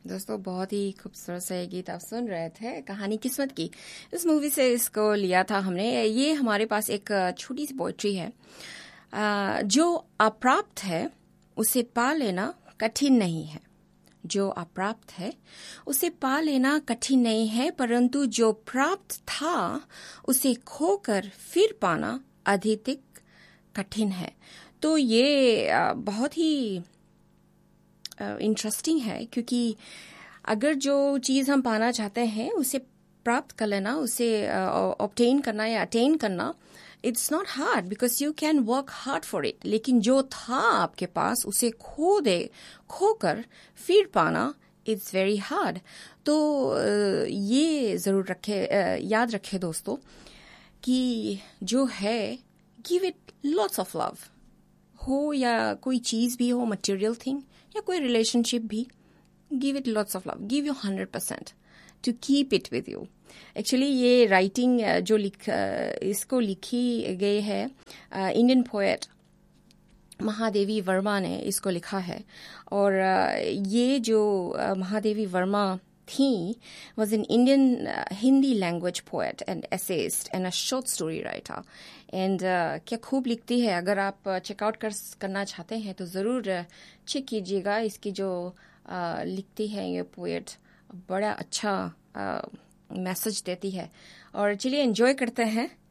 दोस्तों, बहुत ही खूबसूरत सा ये गीत आप सुन रहे थे, कहानी किस्मत की। इस मूवी से इसको लिया था हमने। ये हमारे पास एक छोटी सी पोएट्री है। जो अप्राप्त है उसे पा लेना कठिन नहीं है। जो अप्राप्त है उसे पा लेना कठिन नहीं है, परंतु जो प्राप्त था उसे खोकर फिर पाना अधिक कठिन है। तो ये बहुत ही इंटरेस्टिंग है, क्योंकि अगर जो चीज़ हम पाना चाहते हैं उसे प्राप्त कर लेना, उसे ऑब्टेन करना या अटेन करना, it's not hard because you can work hard for it. लेकिन जो था आपके पास उसे खोकर फिर पाना, इट्स वेरी हार्ड। तो ये ज़रूर याद रखे दोस्तों कि जो है, give it lots of love. हो या कोई चीज़ भी हो, मटेरियल थिंग या कोई रिलेशनशिप भी, give it lots of love, give you 100% to keep it with you. Actually ये राइटिंग जो इसको लिखी गई है, इंडियन पोएट महादेवी वर्मा ने इसको लिखा है। और ये जो महादेवी वर्मा थी was an Indian Hindi language poet and essayist and a short story writer. And क्या खूब लिखती है। अगर आप चेकआउट करना चाहते हैं तो ज़रूर चेक कीजिएगा। इसकी जो लिखती है ये पोएट, बड़ा अच्छा मैसेज देती है। और चलिए एंजॉय करते हैं